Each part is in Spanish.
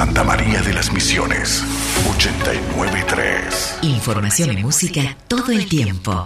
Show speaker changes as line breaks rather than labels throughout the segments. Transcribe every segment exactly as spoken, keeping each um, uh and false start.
Santa María de las Misiones, ochenta y nueve punto tres.
Información y música todo el tiempo.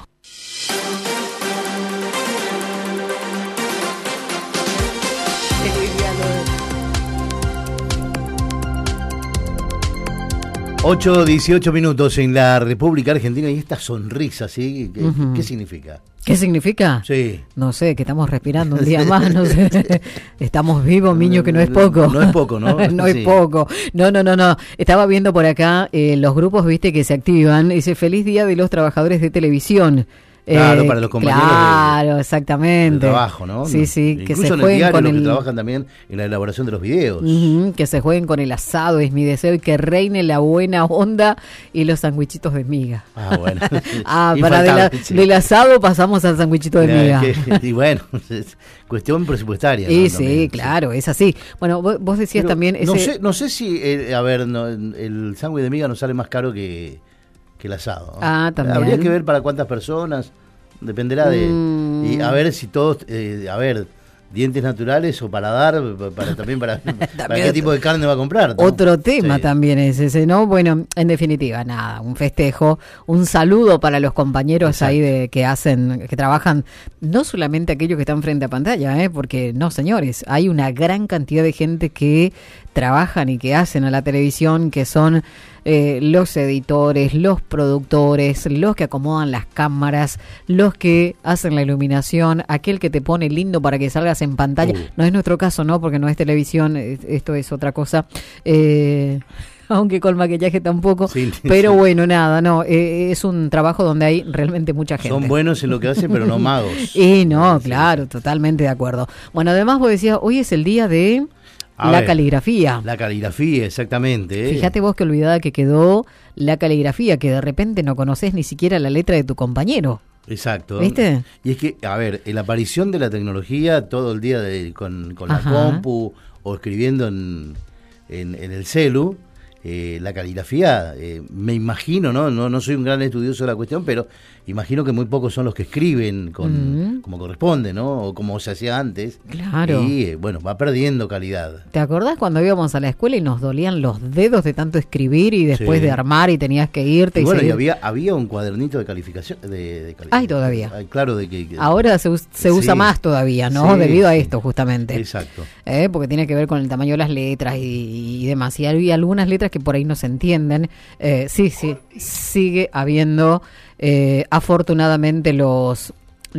ocho, dieciocho minutos en la República Argentina y esta sonrisa, ¿sí? ¿Qué, uh-huh. ¿qué significa?
¿Qué significa?
Sí.
No sé, que estamos respirando un día más, no sé. Estamos vivos, niño, que no es poco.
No, no es poco, ¿no?
No
sí.
es poco. No, no, no, no. Estaba viendo por acá eh, los grupos, viste, que se activan. Dice, feliz día de los trabajadores de televisión.
Claro,
eh,
para los compañeros
claro,
de,
exactamente.
de trabajo, ¿no?
Sí, sí,
Incluso
que se
en el
jueguen
diario,
con
los
el...
que trabajan también en la elaboración de los videos.
Uh-huh, que se jueguen con el asado, es mi deseo, y que reine la buena onda y los sandwichitos de miga.
Ah, bueno.
ah, para de la,
sí.
del asado pasamos al sandwichito de miga.
Que, y bueno, es cuestión presupuestaria.
Y
¿no?
sí,
También,
claro, sí. Es así. Bueno, vos, vos decías
Pero
también... Ese...
No sé, no sé si, eh, a ver, no, el sándwich de miga no sale más caro que, que el asado, ¿no?
Ah, también.
Habría que ver para cuántas personas... Dependerá de...
Mm.
Y a ver si todos... Eh, a ver, dientes naturales o paladar, para, también para, para qué tipo de carne va a comprar, ¿no?
Otro tema
sí.
también es ese, ¿no? Bueno, en definitiva, nada, un festejo, un saludo para los compañeros Exacto. ahí de que hacen, que trabajan, no solamente aquellos que están frente a pantalla, ¿eh? Porque no, señores, hay una gran cantidad de gente que trabajan y que hacen a la televisión, que son eh, los editores, los productores, los que acomodan las cámaras, los que hacen la iluminación, aquel que te pone lindo para que salgas en pantalla. Uh. No es nuestro caso, ¿no? Porque no es televisión, esto es otra cosa. Eh... aunque con maquillaje tampoco, sí, pero sí. bueno, nada, no, eh, es un trabajo donde hay realmente mucha gente.
Son buenos en lo que hacen, pero no magos.
Y no,
sí,
claro,
sí.
totalmente de acuerdo. Bueno, además vos decías, hoy es el día de
A
la
ver,
caligrafía.
La caligrafía, exactamente. ¿eh?
Fíjate vos que olvidada que quedó la caligrafía, que de repente no conoces ni siquiera la letra de tu compañero.
Exacto.
¿Viste?
Y es que, a ver, la aparición de la tecnología todo el día de, con, con la
Ajá.
compu o escribiendo en, en, en el celu, eh, la caligrafía, eh, me imagino, ¿no? ¿no? No soy un gran estudioso de la cuestión, pero imagino que muy pocos son los que escriben con, uh-huh. como corresponde, ¿no? O como se hacía antes.
Claro.
Y, eh, bueno, va perdiendo calidad.
¿Te acordás cuando íbamos a la escuela y nos dolían los dedos de tanto escribir y después sí. de armar y tenías que irte?
Y,
y
bueno,
seguir?
y había, había un cuadernito de calificación. De, de calificación.
Ay, todavía.
Ay, claro, de que, que
ahora se, se usa
sí.
más todavía, ¿no?
Sí,
Debido
sí.
a esto, justamente.
Exacto.
Eh, porque tiene que ver con el tamaño de las letras y, y demás. Y hay algunas letras que por ahí no se entienden. Eh, sí, sí, sigue habiendo, eh, afortunadamente, los,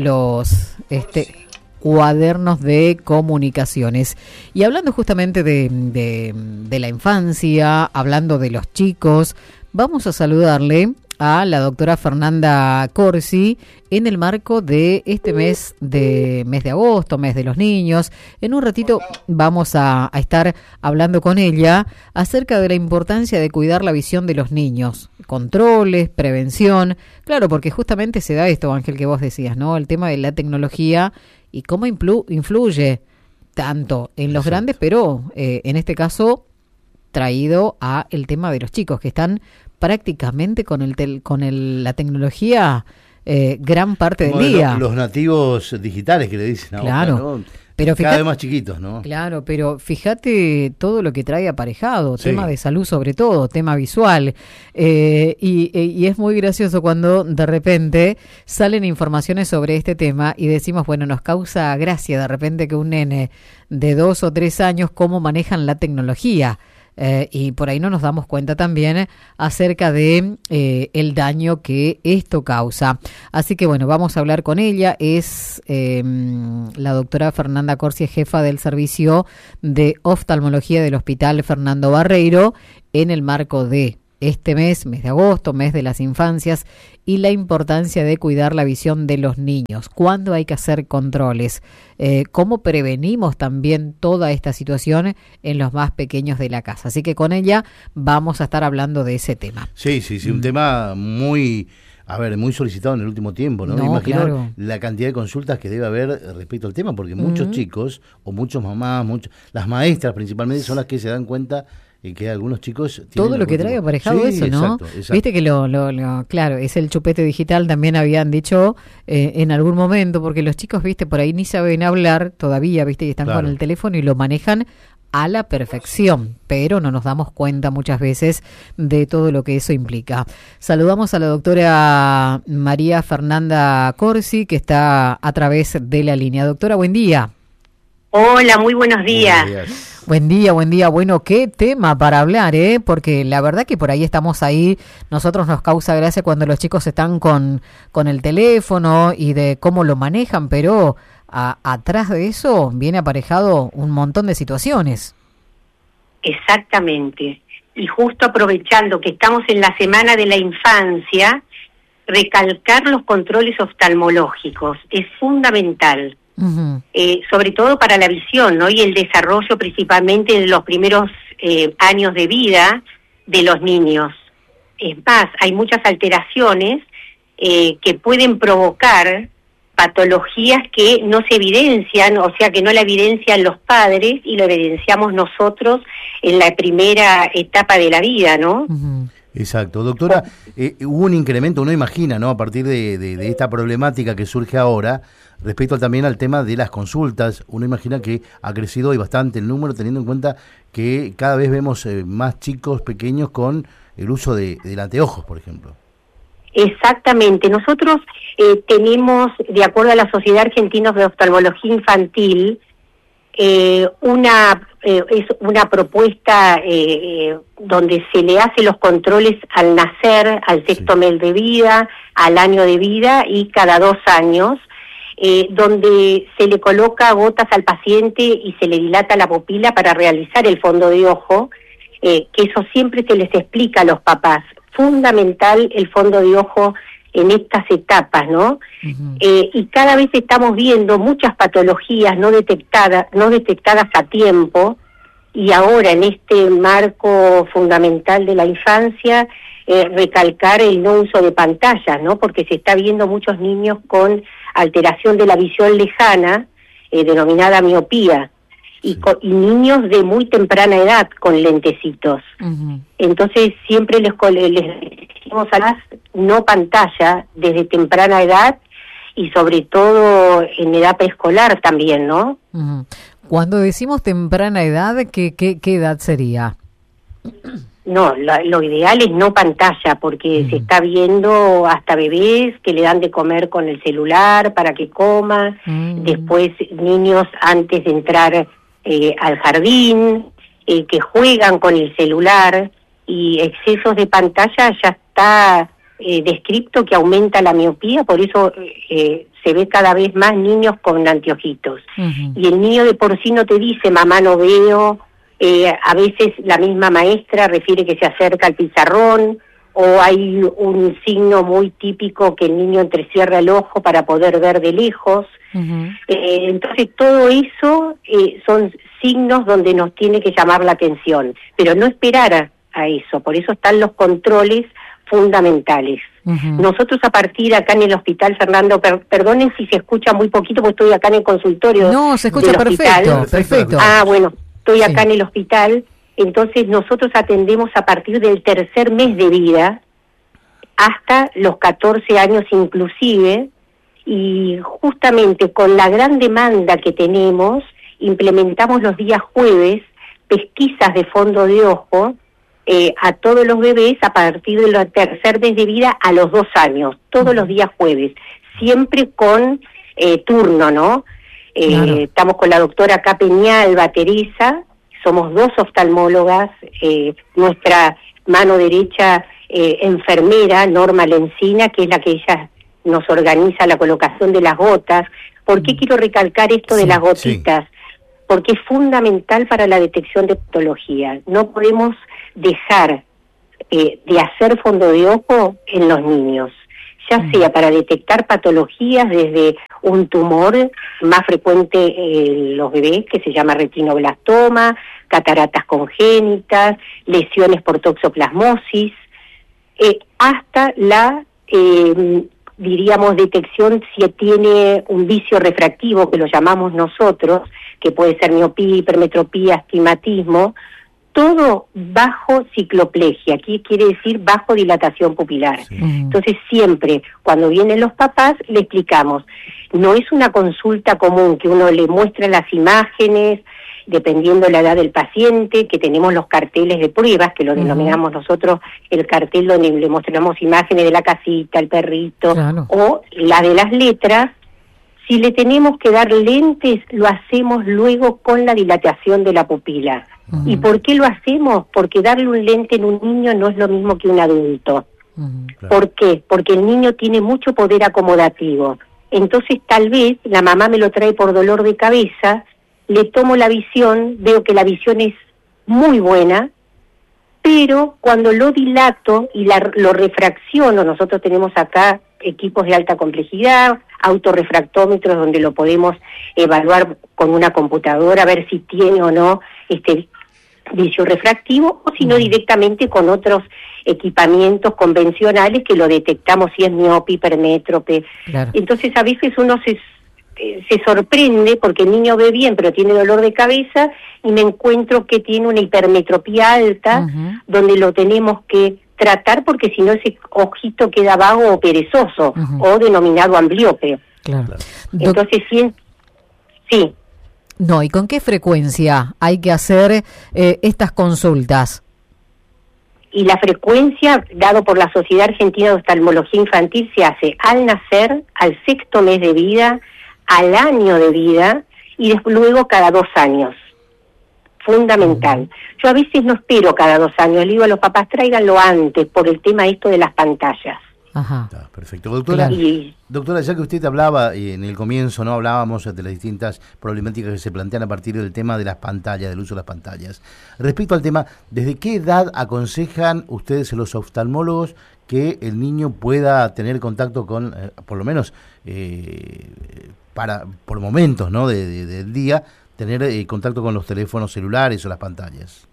los este, cuadernos de comunicaciones. Y hablando justamente de, de, de la infancia, hablando de los chicos, vamos a saludarle a la doctora Fernanda Corsi en el marco de este mes de mes de agosto, mes de los niños. En un ratito vamos a, a estar hablando con ella acerca de la importancia de cuidar la visión de los niños, controles, prevención, claro, porque justamente se da esto, Ángel, que vos decías, ¿no? El tema de la tecnología y cómo influ- influye tanto en los Exacto. grandes, pero eh, en este caso traído a el tema de los chicos que están prácticamente con el tel, con el, la tecnología eh, gran parte
Como
del día.
Los, los nativos digitales que le dicen ahora,
claro,
¿no?
Pero
cada
fíjate,
vez más chiquitos, ¿no?
Claro, pero fíjate todo lo que trae aparejado,
sí.
tema de salud sobre todo, tema visual, eh, y, y es muy gracioso cuando de repente salen informaciones sobre este tema y decimos, bueno, nos causa gracia de repente que un nene de dos o tres años cómo manejan la tecnología. Eh, y por ahí no nos damos cuenta también acerca de eh, el daño que esto causa. Así que bueno, vamos a hablar con ella. Es eh, la doctora Fernanda Corsi, jefa del servicio de oftalmología del Hospital Fernando Barreiro, en el marco de este mes, mes de agosto, mes de las infancias, y la importancia de cuidar la visión de los niños, cuándo hay que hacer controles, eh, cómo prevenimos también toda esta situación en los más pequeños de la casa. Así que con ella vamos a estar hablando de ese tema.
Sí, sí, sí, un mm. tema muy... A ver, muy solicitado en el último tiempo, ¿no?
no
Me imagino
claro.
la cantidad de consultas que debe haber respecto al tema, porque muchos uh-huh. chicos, o muchos mamás, muchos, las maestras principalmente, son las que se dan cuenta y que algunos chicos
todo lo que trae aparejado
sí,
eso, ¿no?
Exacto, exacto.
Viste que lo, lo, lo, claro, es el chupete digital, también habían dicho eh, en algún momento, porque los chicos, viste, por ahí ni saben hablar todavía, viste, y están
claro.
con el teléfono y lo manejan a la perfección, pero no nos damos cuenta muchas veces de todo lo que eso implica. Saludamos a la doctora María Fernanda Corsi, que está a través de la línea. Doctora, buen día.
Hola, muy buenos días.
Buenos días.
Buen día, buen día. Bueno, qué tema para hablar, ¿eh? Porque la verdad que por ahí estamos ahí, nosotros nos causa gracia cuando los chicos están con, con el teléfono y de cómo lo manejan, pero a, atrás de eso viene aparejado un montón de situaciones.
Exactamente. Y justo aprovechando que estamos en la Semana de la Infancia, recalcar los controles oftalmológicos es fundamental. Uh-huh. Eh, sobre todo para la visión, ¿no? Y el desarrollo principalmente en los primeros eh, años de vida de los niños. Es más, hay muchas alteraciones eh, que pueden provocar patologías que no se evidencian, o sea que no la evidencian los padres y lo evidenciamos nosotros en la primera etapa de la vida, ¿no?
Uh-huh. Exacto. Doctora, eh, hubo un incremento, uno imagina, ¿no? A partir de, de, de esta problemática que surge ahora, respecto también al tema de las consultas, uno imagina que ha crecido hoy bastante el número, teniendo en cuenta que cada vez vemos eh, más chicos pequeños con el uso de, del anteojos, por ejemplo.
Exactamente. Nosotros eh, tenemos, de acuerdo a la Sociedad Argentina de Oftalmología Infantil, eh, una eh, es una propuesta eh, eh, donde se le hace los controles al nacer, al sexto sí. mes de vida, al año de vida y cada dos años, eh, donde se le coloca gotas al paciente y se le dilata la pupila para realizar el fondo de ojo, eh, que eso siempre se les explica a los papás. Fundamental el fondo de ojo en estas etapas, ¿no? Uh-huh. Eh, y cada vez estamos viendo muchas patologías no detectadas, no detectadas a tiempo, y ahora en este marco fundamental de la infancia, eh, recalcar el no uso de pantallas, ¿no? Porque se está viendo muchos niños con alteración de la visión lejana, eh, denominada miopía, y, co- y niños de muy temprana edad con lentecitos. Uh-huh. Entonces siempre les, les decimos a las no pantalla desde temprana edad y sobre todo en edad preescolar también, ¿no?
Uh-huh. Cuando decimos temprana edad, ¿qué, qué, qué edad sería?
No, lo, lo ideal es no pantalla, porque uh-huh. se está viendo hasta bebés que le dan de comer con el celular para que coma, uh-huh. después niños antes de entrar eh, al jardín, eh, que juegan con el celular, y excesos de pantalla ya está eh, descrito que aumenta la miopía, por eso eh, se ve cada vez más niños con anteojitos. Uh-huh. Y el niño de por sí no te dice, mamá no veo, eh, a veces la misma maestra refiere que se acerca al pizarrón, o hay un signo muy típico que el niño entrecierra el ojo para poder ver de lejos. Uh-huh. Eh, entonces todo eso eh, son signos donde nos tiene que llamar la atención, pero no esperar a, a eso, por eso están los controles fundamentales. Uh-huh. Nosotros a partir acá en el hospital, Fernando, per, perdonen si se escucha muy poquito, porque estoy acá en el consultorio.
No, se escucha perfecto, perfecto.
Ah, bueno, estoy acá sí. en el hospital, entonces nosotros atendemos a partir del tercer mes de vida hasta los catorce años inclusive, y justamente con la gran demanda que tenemos, implementamos los días jueves pesquisas de fondo de ojo eh, a todos los bebés a partir del tercer mes de vida a los dos años, todos los días jueves, siempre con eh, turno, ¿no? Eh, claro. Estamos con la doctora acá Peñalba, Teresa, somos dos oftalmólogas, eh, nuestra mano derecha eh, enfermera, Norma Lencina, que es la que ella nos organiza la colocación de las gotas. ¿Por qué quiero recalcar esto sí, de las gotitas? Sí. Porque es fundamental para la detección de patología. No podemos dejar eh, de hacer fondo de ojo en los niños, ya mm. sea para detectar patologías desde un tumor más frecuente en los bebés, que se llama retinoblastoma, cataratas congénitas, lesiones por toxoplasmosis, eh, hasta la, eh, diríamos, detección si tiene un vicio refractivo, que lo llamamos nosotros, que puede ser miopía, hipermetropía, astigmatismo, todo bajo cicloplegia, aquí quiere decir bajo dilatación pupilar.
Sí.
Entonces siempre, cuando vienen los papás, le explicamos, no es una consulta común que uno le muestra las imágenes, dependiendo la edad del paciente, que tenemos los carteles de pruebas, que lo uh-huh. denominamos nosotros el cartel donde le mostramos imágenes de la casita, el perrito, claro. o la de las letras. Si le tenemos que dar lentes, lo hacemos luego con la dilatación de la pupila. Uh-huh. ¿Y por qué lo hacemos? Porque darle un lente en un niño no es lo mismo que un adulto. Uh-huh. Claro. ¿Por qué? Porque el niño tiene mucho poder acomodativo. Entonces tal vez la mamá me lo trae por dolor de cabeza, le tomo la visión, veo que la visión es muy buena, pero cuando lo dilato y la, lo refracciono, nosotros tenemos acá equipos de alta complejidad, autorrefractómetros donde lo podemos evaluar con una computadora, a ver si tiene o no este vicio refractivo, o si no directamente con otros equipamientos convencionales que lo detectamos si es miope, hipermétrope. Claro. Entonces a veces uno se... se sorprende porque el niño ve bien pero tiene dolor de cabeza y me encuentro que tiene una hipermetropía alta uh-huh. donde lo tenemos que tratar porque si no ese ojito queda vago o perezoso uh-huh. o denominado ambliope. Claro. Entonces sí, sí.
No, ¿y con qué frecuencia hay que hacer eh, estas consultas?
Y la frecuencia, dado por la Sociedad Argentina de Oftalmología Infantil, se hace al nacer, al sexto mes de vida, al año de vida y después luego cada dos años. Fundamental. Yo a veces no espero cada dos años, le digo a los papás, tráiganlo antes por el tema esto de las pantallas.
Ajá. Ah, perfecto. Doctora, y, doctora, ya que usted hablaba, y en el comienzo no hablábamos de las distintas problemáticas que se plantean a partir del tema de las pantallas, del uso de las pantallas. Respecto al tema, ¿desde qué edad aconsejan ustedes, los oftalmólogos, que el niño pueda tener contacto con, eh, por lo menos, eh, para por momentos, ¿no?, de, de, del día, tener eh, contacto con los teléfonos celulares o las pantallas?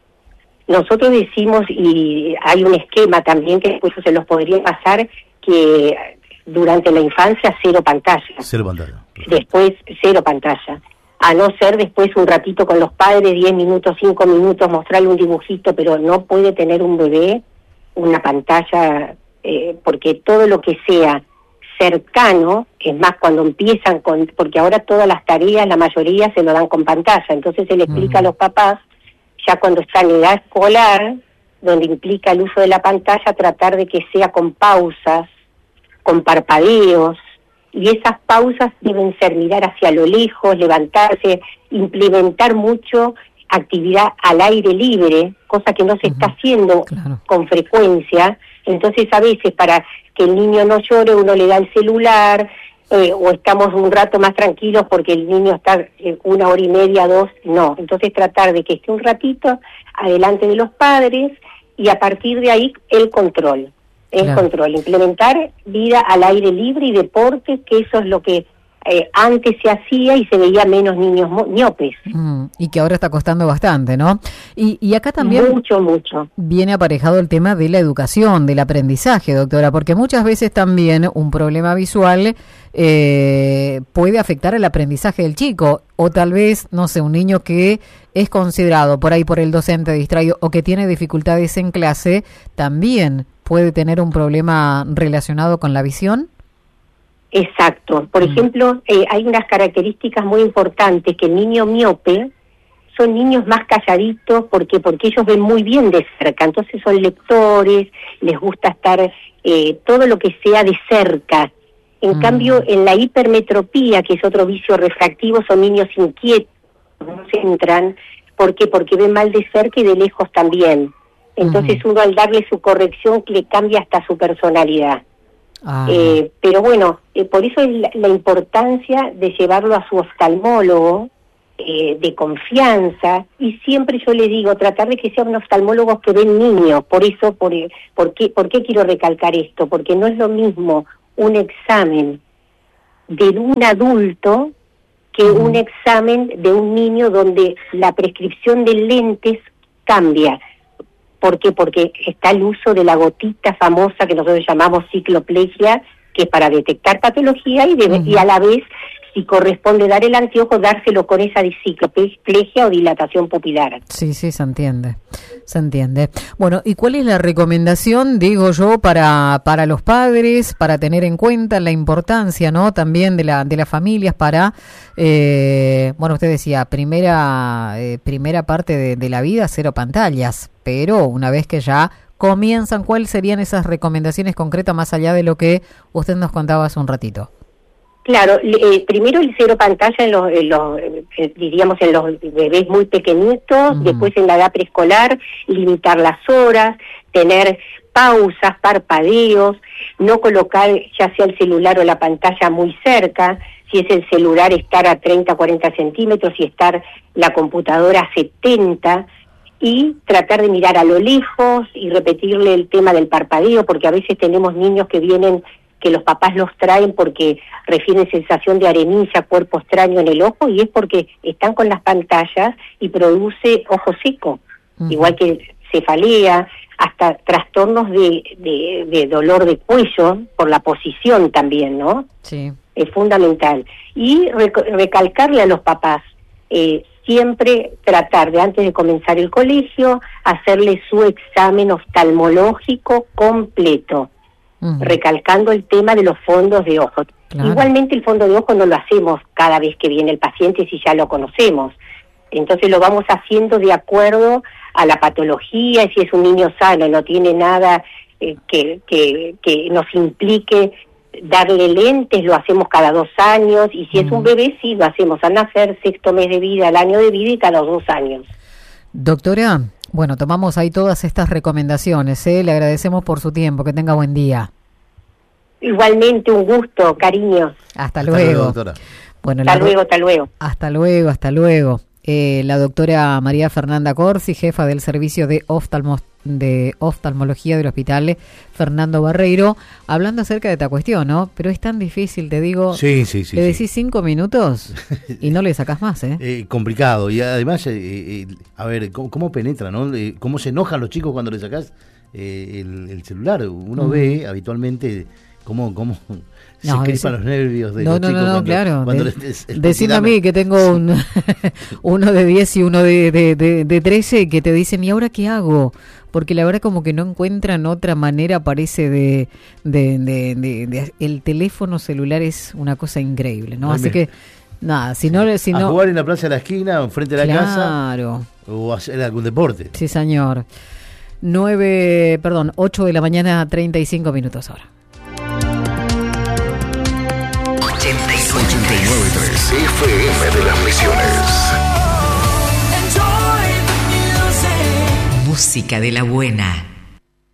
Nosotros decimos, y hay un esquema también que después se los podría pasar, que durante la infancia cero pantalla.
Cero pantalla.
Después cero pantalla. A no ser después un ratito con los padres, diez minutos, cinco minutos, mostrarle un dibujito, pero no puede tener un bebé una pantalla, eh, porque todo lo que sea cercano, es más cuando empiezan con, porque ahora todas las tareas, la mayoría se lo dan con pantalla, entonces se le explica uh-huh. a los papás, ya cuando están en edad escolar, donde implica el uso de la pantalla, tratar de que sea con pausas, con parpadeos, y esas pausas deben ser mirar hacia lo lejos, levantarse, implementar mucho actividad al aire libre, cosa que no se uh-huh. está haciendo claro. con frecuencia. Entonces a veces para que el niño no llore uno le da el celular, eh, o estamos un rato más tranquilos porque el niño está eh, una hora y media, dos, no. Entonces tratar de que esté un ratito adelante de los padres y a partir de ahí el control, el claro. control, implementar vida al aire libre y deporte, que eso es lo que eh, antes se hacía y se veía menos niños miopes.
Mm, y que ahora está costando bastante, ¿no? Y, y acá también
mucho, mucho.
viene aparejado el tema de la educación, del aprendizaje, doctora, porque muchas veces también un problema visual eh, puede afectar el aprendizaje del chico, o tal vez, no sé, un niño que es considerado por ahí por el docente distraído o que tiene dificultades en clase, también puede tener un problema relacionado con la visión.
Exacto. Por mm. ejemplo, eh, hay unas características muy importantes, que el niño miope son niños más calladitos, porque porque ellos ven muy bien de cerca, entonces son lectores, les gusta estar eh, todo lo que sea de cerca. En mm. cambio, en la hipermetropía, que es otro vicio refractivo, son niños inquietos, no se entran. ¿Por qué? Porque ven mal de cerca y de lejos también. Entonces mm. uno al darle su corrección le cambia hasta su personalidad. Ah. Eh, pero bueno, eh, por eso es la, la importancia de llevarlo a su oftalmólogo eh, de confianza, y siempre yo le digo, tratar de que sean oftalmólogos que ven niños. Por eso, por, por, qué, ¿por qué quiero recalcar esto? Porque no es lo mismo un examen de un adulto que uh-huh. un examen de un niño donde la prescripción de lentes cambia. ¿Por qué? Porque está el uso de la gotita famosa que nosotros llamamos cicloplegia, que es para detectar patología y, de, uh-huh. y a la vez si corresponde dar el anteojo, dárselo con esa disicloplegia o dilatación pupilar.
Sí, sí, se entiende, se entiende. Bueno, ¿y cuál es la recomendación, digo yo, para para los padres, para tener en cuenta la importancia, ¿no?, también de la de las familias para, eh, bueno, usted decía, primera eh, primera parte de, de la vida, cero pantallas, pero una vez que ya comienzan, ¿cuáles serían esas recomendaciones concretas más allá de lo que usted nos contaba hace un ratito?
Claro, eh, primero el cero pantalla en los, en los eh, diríamos en los bebés muy pequeñitos, mm. después en la edad preescolar, limitar las horas, tener pausas, parpadeos, no colocar ya sea el celular o la pantalla muy cerca, si es el celular estar a treinta, cuarenta centímetros y estar la computadora a setenta, y tratar de mirar a lo lejos y repetirle el tema del parpadeo, porque a veces tenemos niños que vienen, que los papás los traen porque refieren sensación de arenilla, cuerpo extraño en el ojo, y es porque están con las pantallas y produce ojo seco, uh-huh. igual que cefalea, hasta trastornos de, de, de dolor de cuello por la posición también, ¿no?
Sí.
Es fundamental. Y rec- recalcarle a los papás, eh, siempre tratar de, antes de comenzar el colegio, hacerle su examen oftalmológico completo, uh-huh. recalcando el tema de los fondos de ojo. Claro. Igualmente el fondo de ojo no lo hacemos cada vez que viene el paciente si ya lo conocemos. Entonces lo vamos haciendo de acuerdo a la patología, si es un niño sano, no tiene nada eh, que, que, que nos implique darle lentes, lo hacemos cada dos años, y si mm. es un bebé, sí, lo hacemos al nacer, sexto mes de vida, al año de vida y cada dos años.
Doctora, bueno, tomamos ahí todas estas recomendaciones, ¿eh? Le agradecemos por su tiempo, que tenga buen día.
Igualmente, un gusto, cariño.
Hasta,
hasta
luego.
luego, doctora.
Bueno,
hasta
la...
luego, hasta luego.
Hasta luego, hasta luego. Eh, la doctora María Fernanda Corsi, jefa del servicio de oftalmo de oftalmología del Hospital Fernando Barreiro, hablando acerca de esta cuestión, ¿no? Pero es tan difícil, te digo,
sí, sí, sí,
le
sí.
decís cinco minutos y no le sacás más, ¿eh?
eh complicado, y además, eh, eh, a ver, ¿cómo, cómo penetra, no? Eh, ¿Cómo se enojan los chicos cuando le sacás eh, el, el celular? Uno mm. ve habitualmente cómo... cómo se
no,
crispan los nervios de
no,
los
no,
chicos
no, no,
cuando,
claro.
cuando
de,
les, les
decime a mí que tengo un uno de diez y uno de, de, de, de trece que te dicen, ¿y ahora qué hago? Porque la verdad como que no encuentran otra manera, parece, de, de, de, de, de el teléfono celular es una cosa increíble, ¿no? Así que, nada, si no... Si
a
no,
jugar en la plaza de la esquina o frente a la
claro.
casa, o hacer algún deporte.
Sí, señor. Nueve, perdón, ocho de la mañana, treinta y cinco minutos ahora.
ochenta y nueve punto tres F M de las Misiones.
Música de la buena.